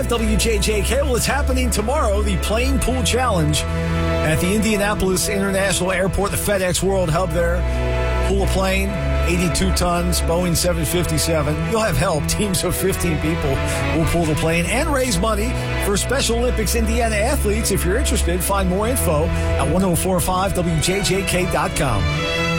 104.5 WJJK. Well, it's happening tomorrow, the Plane Pool Challenge at the Indianapolis International Airport, the FedEx World Hub there. Pool a plane, 82 tons, Boeing 757. You'll have help. Teams of 15 people will pull the plane and raise money for Special Olympics Indiana athletes. If you're interested, find more info at 1045WJJK.com.